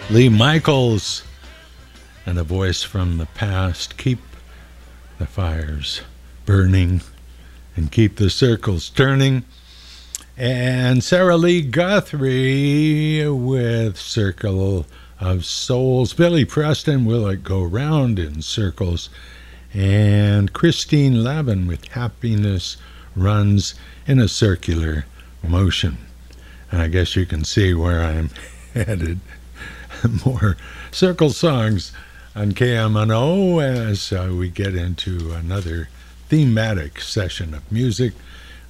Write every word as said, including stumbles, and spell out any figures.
Lee Michaels, and a voice from the past. Keep the fires burning and keep the circles turning. And Sarah Lee Guthrie with Circle of Souls. Billy Preston, Will It Go Round in Circles. And Christine Lavin with Happiness Runs in a Circular Motion. And I guess you can see where I'm headed. More circle songs on K M N O as uh, we get into another thematic session of music.